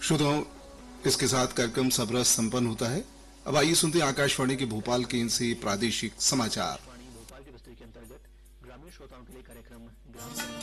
श्रोताओं, इसके साथ कार्यक्रम सबरस संपन्न होता है। अब आइए सुनते हैं आकाशवाणी के भोपाल केंद्र से प्रादेशिक समाचार। आकाशवाणी भोपाल के विस्तृत के अंतर्गत ग्रामीण श्रोताओं के लिए कार्यक्रम ग्राम